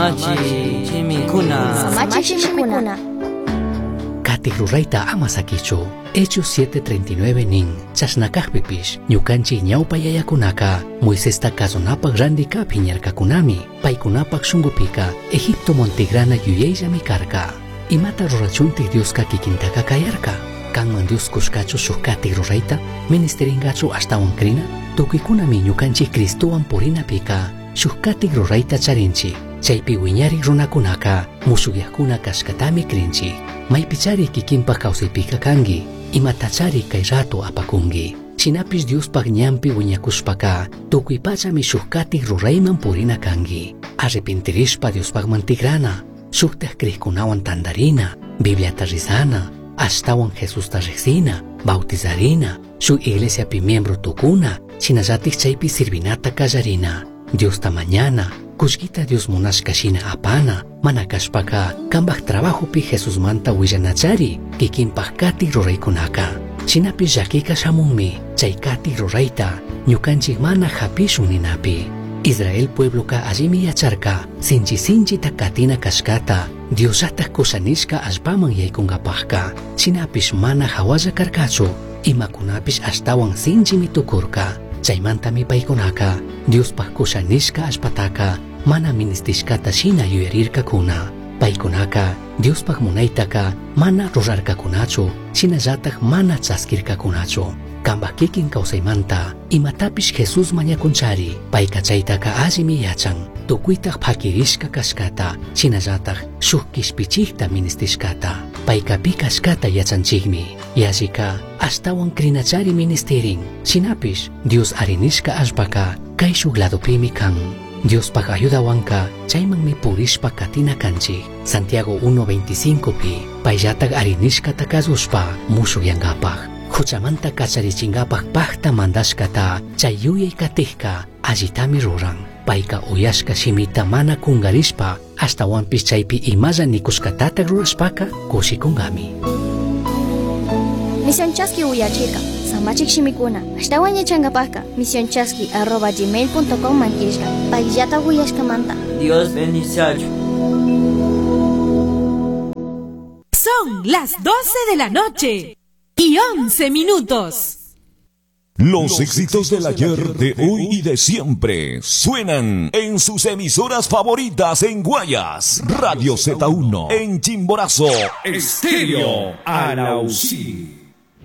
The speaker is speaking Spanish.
Samachi Chimikuna. Kati rurayta ama sakichu. Hechos 7:39 nin chasnakajpipish ñukanchik ñawpa yayakunaka Moisesta kasunapak randika piñarkakunami paykunapak shunqupika Egipto montigrana yuyayllami karka. Imata rurachuntik Dioska kikintaka kayarka. Kanman Dios kushkachu shuk kati rurayta ministeringachu ashtawan krina tukuykunami ñukanchik Cristuwan purinapika shuk kati rurayta charinchik. Chaypi wiñarik runakunaka musuqyaqkuna kashkatami krinchik. Maypichari kikinpa kawsaypika kangi imatachari kay rato apakungi. Shinapish Diospak ñampi wiñakushpaka tukuy pachami shuk kati rurayman purina kangi. Arrepentirishpa Diospak mantigrana shuktaq kriykunawan tandarina Bibliata risana ashtawan Jesusta riqsina bautizarina shuk iglesiapi miembro tukuna shinallatik chaypi sirvinata kallarina. Diosta mañana kushkita Dios munashka shina apana mana kashpaka kambak trabajopi Jesus manta willanachari kikinpak kati ruraykunaka. Shinapi llakika shamunmi chay kati rurayta ñukanchik mana hapishun ninapi. Israel puebloka allimi yacharka sinchita katina kashkata Diosata kushanishka allpaman yaykunkapakka. Shinapish mana hawalla karkachu imakunapish ashtawan sinchimi tukurka. Chaymantami paykunaka Diospak kushanishka allpataka mana ministishkata shina yuyarirkakuna. Paykunaka Diospak munaytaka mana rurarkakunachu shinallatak mana chaskirkakunachu. Kambak kikin kawsaymanta imatapish Jesus mañakunchari payka chaytaka allimi yachan tukuytaq phakirishka kashkata shinallatak shuk kishpichikta ministishkata. Payka pi kashkata yachanchikmi yallika ashtawan krinachari ministerin. Shinapish Dios arinishka allpaka kay shuk ladopimi kan. Diospak ayudawanka chaymanmi purishpa katina kanchik. Santiago 1:25 pi payllatak arinishkata kasushpa musuyankapaq. Huchamanta kacharichinkapaq pakta mandashkata chay yuyay katijka allitami ruran. Payka uyashka shimita mana kungarishpa ashtawanpish chaypi imalla nikushkatata rurashpaka kushikunkami. Misión Chasqui uyachirka Samachik Shimikuna ashtawan yachankapaqka misionchasqui@gmail.com mantirishka payllata uyashkamanta. Dios bendice. Son las 12 de la noche y 11 minutos. Los éxitos del ayer, de hoy y de siempre suenan en sus emisoras favoritas en Guayas, Radio Z1, en Chimborazo, Estéreo Arausí.